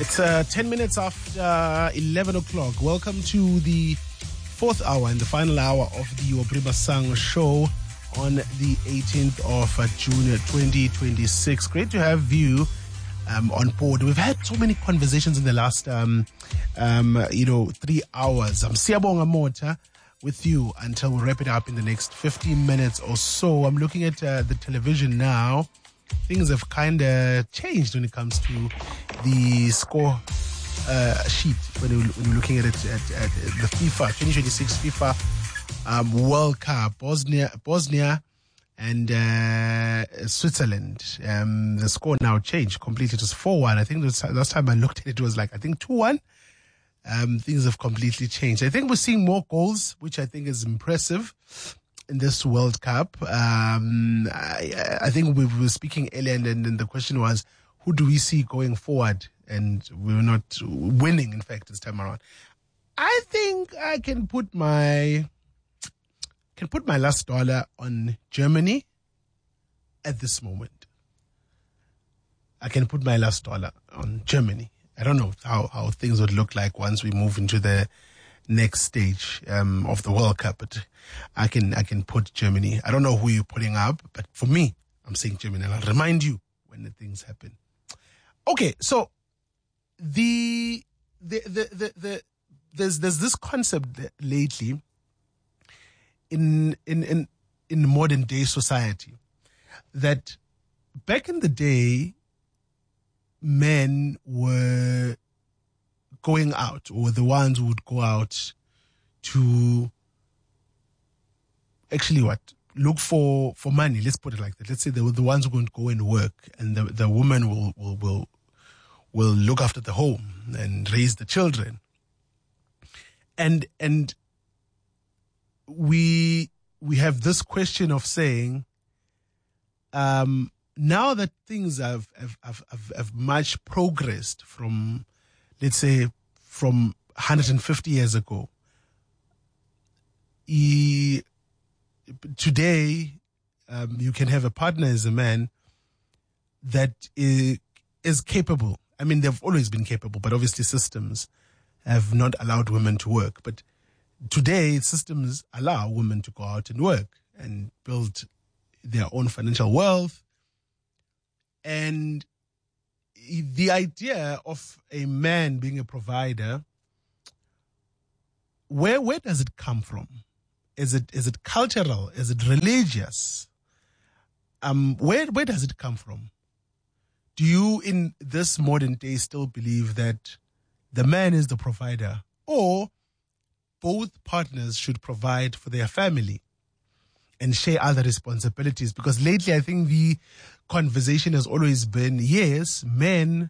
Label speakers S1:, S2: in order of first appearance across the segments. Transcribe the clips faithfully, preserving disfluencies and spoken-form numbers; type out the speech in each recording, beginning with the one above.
S1: It's uh, ten minutes after eleven o'clock. Welcome to the fourth hour and the final hour of the Obriba Sang show on the eighteenth of June twenty twenty-six. Great to have you um, on board. We've had so many conversations in the last, um, um, you know, three hours. I'm Siyabonga Mota with you until we wrap it up in the next fifteen minutes or so. I'm looking at uh, the television now. Things have kind of changed when it comes to the score uh, sheet when, you, when you're looking at it at, at the FIFA twenty twenty-six FIFA um, World Cup. Bosnia, Bosnia and uh, Switzerland. Um, the score now changed completely. It was four one. I think the last time I looked at it, it was like, I think two one. Um, things have completely changed. I think we're seeing more goals, which I think is impressive in this World Cup. Um, I, I think we were speaking earlier, and then the question was, who do we see going forward? And we were not winning, in fact, this time around. I think I can put my can put my last dollar on Germany at this moment. I can put my last dollar on Germany. I don't know how, how things would look like once we move into the next stage um, of the World Cup, but I can I can put Germany. I don't know who you're putting up, but for me, I'm saying Germany, and I'll remind you when the things happen. Okay, so the the the the, the there's there's this concept that lately in in in in modern day society that back in the day men were going out, or the ones who would go out to actually what? Look for, for money. Let's put it like that. Let's say they were the ones who are going to go and work, and the, the woman will, will, will, will look after the home and raise the children. And, and we, we have this question of saying, um, now that things have, have, have, have, have much progressed from, let's say, from one hundred fifty years ago, he, today, um, you can have a partner as a man that is, is capable. I mean, they've always been capable, but obviously systems have not allowed women to work. But today, systems allow women to go out and work and build their own financial wealth. And the idea of a man being a provider, where where does it come from? Is it is it cultural? Is it religious? Um, where where does it come from? Do you, in this modern day, still believe that the man is the provider, or both partners should provide for their family and share other responsibilities? Because lately, I think the conversation has always been, yes, men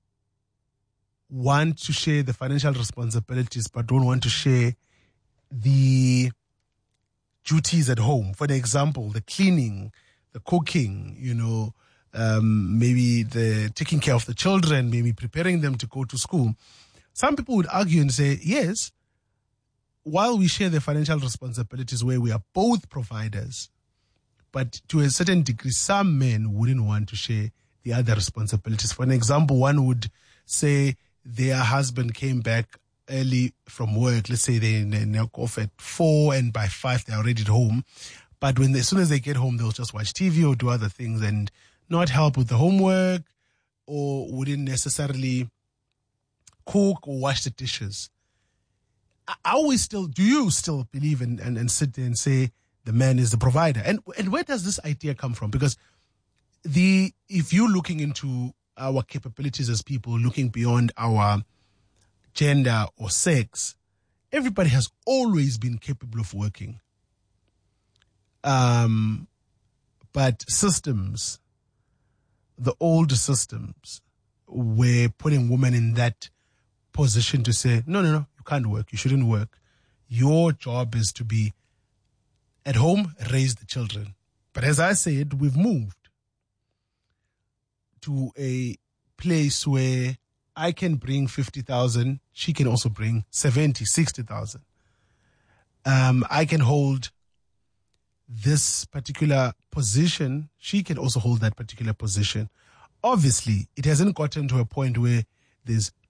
S1: want to share the financial responsibilities, but don't want to share the duties at home. For the example, the cleaning, the cooking, you know, um, maybe the taking care of the children, maybe preparing them to go to school. Some people would argue and say, yes, while we share the financial responsibilities where we are both providers, but to a certain degree, some men wouldn't want to share the other responsibilities. For an example, one would say their husband came back early from work. Let's say they knock off at four, and by five they're already at home. But when they, as soon as they get home, they'll just watch T V or do other things and not help with the homework, or wouldn't necessarily cook or wash the dishes. I always still, do you still believe in, and, and sit there and say the man is the provider? And and where does this idea come from? Because the if you're looking into our capabilities as people, looking beyond our gender or sex, everybody has always been capable of working. Um, but systems, the old systems, were putting women in that position to say, no, no, no, you can't work. You shouldn't work. Your job is to be at home, raise the children. But as I said, we've moved to a place where I can bring fifty thousand. She can also bring seventy, sixty thousand. Um, I can hold this particular position. She can also hold that particular position. Obviously, it hasn't gotten to a point where there's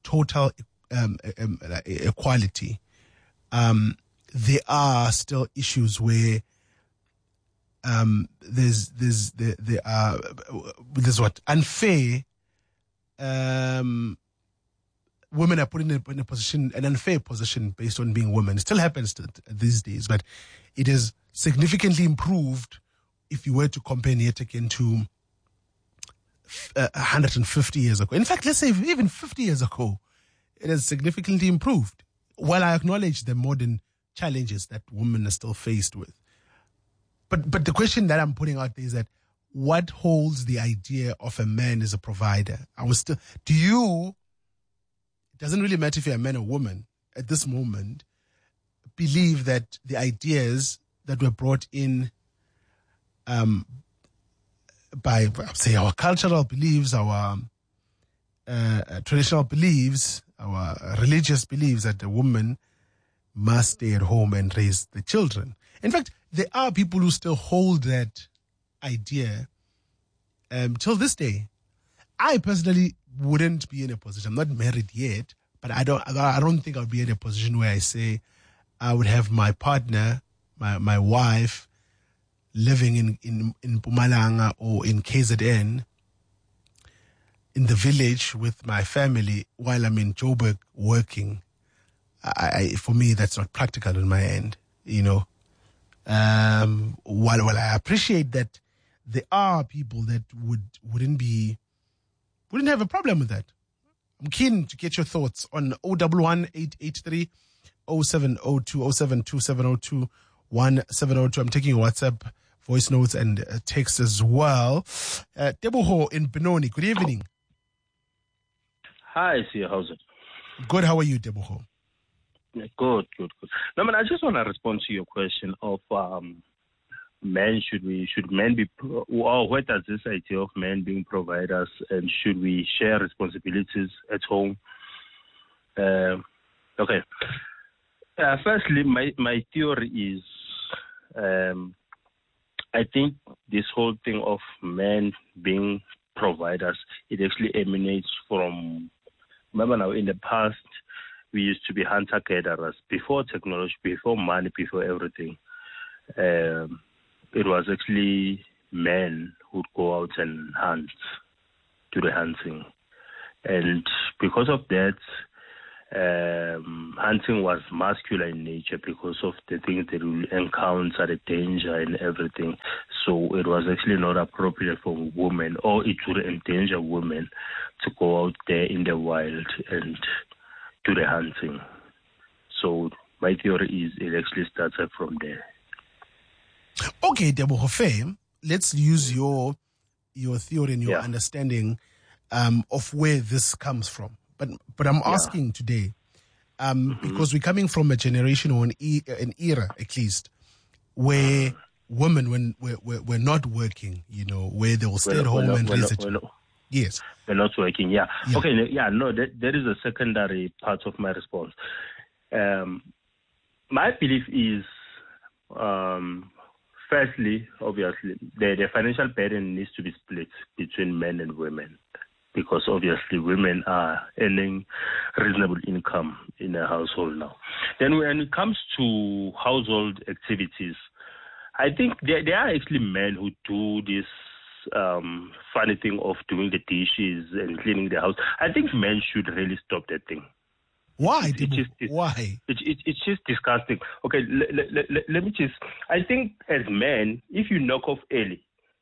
S1: total um, um, equality, um, there are still issues where um, there's there's there, there are there's what unfair. Um, women are put in a, in a position, an unfair position based on being women. It still happens to, these days, but it is significantly improved if you were to compare yet again to uh, one hundred fifty years ago. In fact, let's say even fifty years ago, it has significantly improved. While I acknowledge the modern challenges that women are still faced with. But but the question that I'm putting out there is that what holds the idea of a man as a provider? I was still, do you, it doesn't really matter if you're a man or woman at this moment, believe that the ideas that were brought in um, by, say, our cultural beliefs, our uh, traditional beliefs, our religious beliefs that a woman must stay at home and raise the children. In fact, there are people who still hold that idea um, till this day. I personally wouldn't be in a position. I'm not married yet, but I don't. I don't think I'll be in a position where I say I would have my partner, my my wife, living in in in Mpumalanga or in K Z N, in the village with my family while I'm in Joburg working. I, I for me that's not practical on my end, you know. Um, while while I appreciate that there are people that would wouldn't be wouldn't have a problem with that. I'm keen to get your thoughts on oh one one eight eight three oh seven oh two oh seven two seven oh two one seven oh two. I'm taking WhatsApp voice notes and uh, text as well. Uh, Teboho in Benoni, good evening.
S2: Hi, Sia, how's it?
S1: Good, how are you, Teboho?
S2: Good, good, good. No, man, I just want to respond to your question of um, men. Should we, should men be, or where does this idea of men being providers, and should we share responsibilities at home? Uh, okay. Uh, firstly, my my theory is, um, I think this whole thing of men being providers, it actually emanates from. Remember now, in the past, we used to be hunter-gatherers. Before technology, before money, before everything, um, it was actually men who'd go out and hunt, do the hunting. And because of that, um, hunting was masculine in nature because of the things that we encounter, the danger and everything. So it was actually not appropriate for women, or it would endanger women to go out there in the wild and do the hunting. So my theory is it actually started from there.
S1: Okay, Teboho Faye, let's use your your theory and your yeah. understanding um, of where this comes from. But but I'm asking yeah. today, um, mm-hmm. because we're coming from a generation or an, e- an era, at least, where mm. women when were, were, were not working, you know, where they will stay we're at home not, and raise it. Yes.
S2: They're not working, yeah.
S1: yeah.
S2: Okay, yeah, no, that, that is a secondary part of my response. Um, my belief is, um, firstly, obviously, the, the financial burden needs to be split between men and women, because obviously women are earning reasonable income in a household now. Then when it comes to household activities, I think there, there are actually men who do this um, funny thing of doing the dishes and cleaning the house. I think men should really stop that thing.
S1: Why?
S2: It, it just, it,
S1: Why?
S2: It, it, it's just disgusting. Okay, l- l- l- let me just, I think as men, if you knock off early,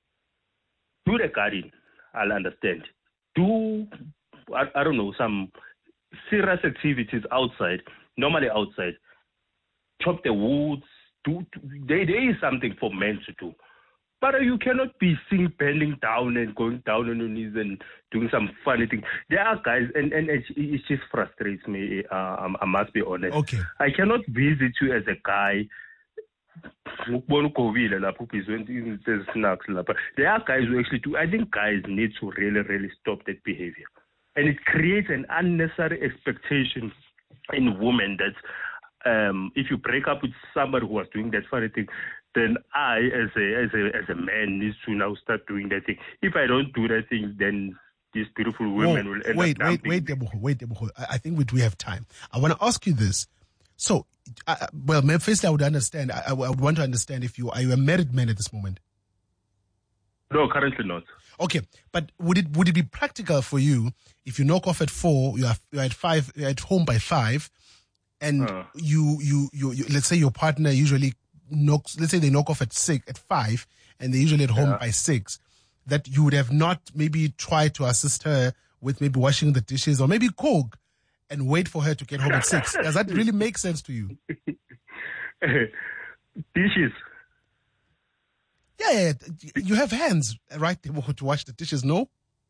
S2: do the garden, I'll understand. Do, I, I don't know, some serious activities outside, normally outside. Chop the woods. Do, do there, there is something for men to do. But you cannot be seen bending down and going down on your knees and doing some funny thing. There are guys, and, and it, it just frustrates me, uh, I, I must be honest.
S1: Okay.
S2: I cannot visit you as a guy. There are guys who actually do. I think guys need to really, really stop that behavior. And it creates an unnecessary expectation in women that um, if you break up with somebody who was doing that funny thing, then I, as a as a as a man, needs to now start doing that thing. If I don't do that thing, then these beautiful women
S1: Whoa,
S2: will end
S1: wait,
S2: up
S1: wait,
S2: dumping
S1: wait,
S2: me.
S1: Tebogo, wait, Tebogo. I, I think we do have time. I want to ask you this. So, uh, well, first I would understand. I, I would want to understand if you are you a married man at this moment.
S2: No, currently not.
S1: Okay, but would it would it be practical for you if you knock off at four, you are you're at five, you're at home by five, and
S2: Uh.
S1: you, you you you let's say your partner usually knocks, let's say they knock off at six at five, and they're usually at home
S2: Yeah.
S1: by six, that you would have not maybe tried to assist her with maybe washing the dishes or maybe cook, and wait for her to get home at six. Does that really make sense to you?
S2: Dishes.
S1: Yeah, yeah, yeah. You have hands, right, to wash the dishes, no?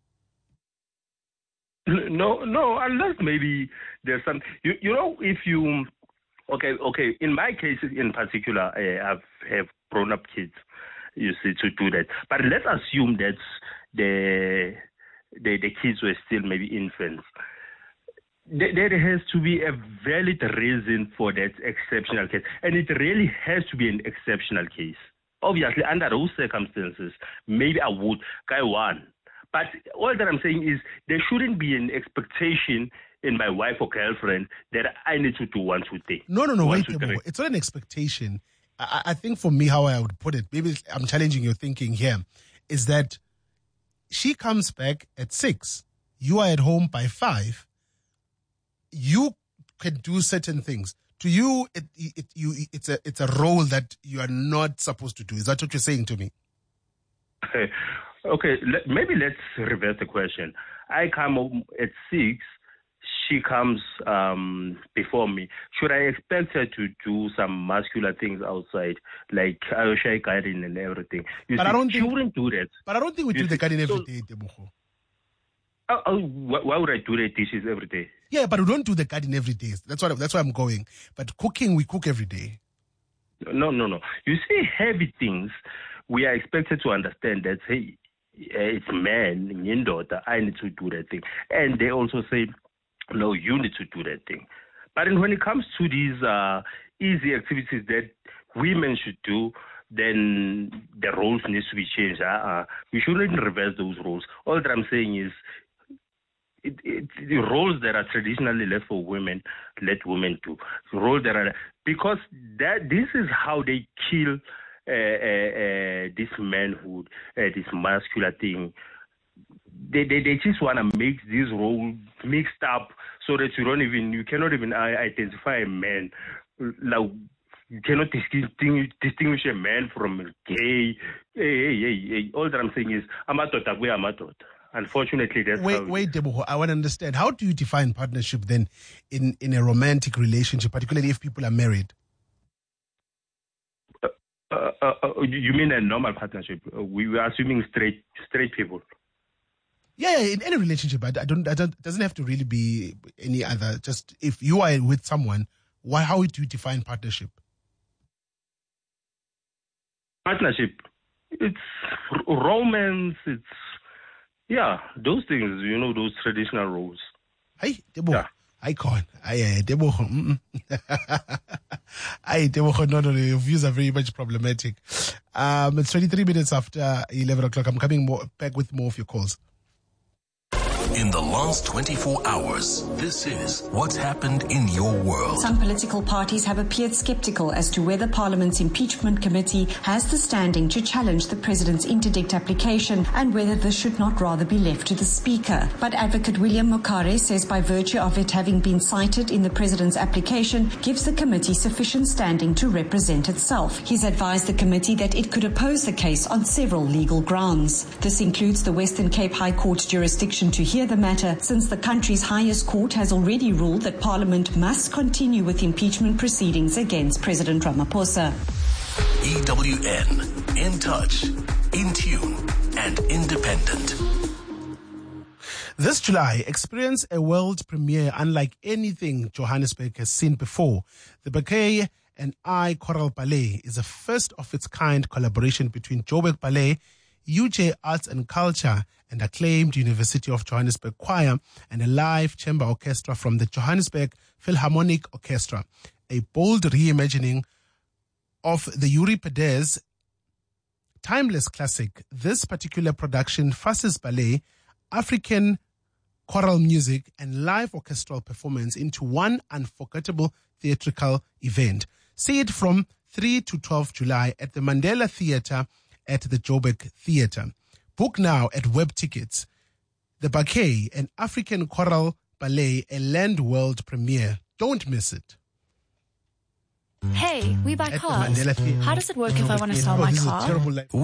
S2: No, no, unless maybe there's some, you, you know, if you, okay, okay, in my case in particular, I have, have grown up kids, you see, to do that. But let's assume that the, the, the kids were still maybe infants. There, there has to be a valid reason for that exceptional case. And it really has to be an exceptional case. Obviously, under those circumstances, maybe I would, guy one. But all that I'm saying is there shouldn't be an expectation in my wife or girlfriend that I need to do one, two, three.
S1: No, no, no,
S2: One,
S1: wait.
S2: two,
S1: Tebogo.
S2: three.
S1: It's not an expectation. I, I think for me, how I would put it, maybe I'm challenging your thinking here, is that she comes back at six. You are at home by five. You can do certain things. To you, it, it, you, it's a it's a role that you are not supposed to do. Is that what you're saying to me?
S2: Okay, okay. Let, maybe let's reverse the question. I come home at six. She comes um, before me. Should I expect her to do some muscular things outside, like Ayosha garden and everything? You
S1: But
S2: see,
S1: I don't
S2: she
S1: think-
S2: wouldn't do that.
S1: But I don't think we
S2: You
S1: do the
S2: see,
S1: garden every
S2: so-
S1: day, Tebogo.
S2: Uh, uh, why, why would I do the dishes every day?
S1: Yeah, but we don't do the garden every day. That's what that's why I'm going. But cooking, we cook every day.
S2: No, no, no. You see, heavy things, we are expected to understand that, hey, it's man, in daughter, I need to do that thing. And they also say, no, you need to do that thing. But then when it comes to these uh, easy activities that women should do, then the roles needs to be changed. Uh-uh. We shouldn't reverse those roles. All that I'm saying is, It, it, the roles that are traditionally left for women, let women do. Roles that are because that this is how they kill uh, uh, uh, this manhood, uh, this muscular thing. They they, they just want to make these roles mixed up so that you don't even you cannot even identify a man. Like you cannot distinguish distinguish a man from a gay. Hey, hey, hey, hey. All that I'm saying is I'm a daughter, we are a daughter. Unfortunately, that's
S1: Wait,
S2: how it
S1: wait,
S2: is.
S1: Tebogo. I want to understand. How do you define partnership then in, in a romantic relationship, particularly if people are married?
S2: Uh, uh, uh, you mean a normal partnership? Uh, we were assuming straight straight people.
S1: Yeah, yeah, in any relationship, I, I don't, I don't, it doesn't have to really be any other. Just if you are with someone, why, how do you define partnership?
S2: Partnership, it's r- romance. It's yeah, those things. You know, those traditional roles.
S1: Hey, Tebogo.
S2: Yeah.
S1: I can't. I, uh, Tebogo. mm-mm. I, Tebogo, no, no, no, your views are very much problematic. Um, it's twenty-three minutes after eleven o'clock. I'm coming more, back with more of your calls.
S3: In the last twenty-four hours, this is what's happened in your world.
S4: Some political parties have appeared skeptical as to whether Parliament's impeachment committee has the standing to challenge the president's interdict application and whether this should not rather be left to the speaker. But advocate William Mokare says by virtue of it having been cited in the president's application gives the committee sufficient standing to represent itself. He's advised the committee that it could oppose the case on several legal grounds. This includes the Western Cape High Court's jurisdiction to hear the matter, since the country's highest court has already ruled that Parliament must continue with impeachment proceedings against President Ramaphosa.
S3: E W N, in touch, in tune, and independent.
S1: This July, experience a world premiere unlike anything Johannesburg has seen before. The Bouquet and I Choral Ballet is a first of its kind collaboration between Joburg Ballet, U J Arts and Culture, and acclaimed University of Johannesburg Choir, and a live chamber orchestra from the Johannesburg Philharmonic Orchestra. A bold reimagining of the Euripides timeless classic. This particular production, Fasces Ballet, African choral music and live orchestral performance into one unforgettable theatrical event. See it from three to twelve July at the Mandela Theatre at the Joburg Theatre. Book now at Web Tickets. The Bouquet, an African choral ballet, a land world premiere. Don't miss it.
S5: Hey, we buy
S1: At the
S5: cars.
S1: Mandela Theatre.
S5: How does it work if I want to sell
S1: Oh,
S5: my
S1: this is a
S5: car?
S1: terrible life.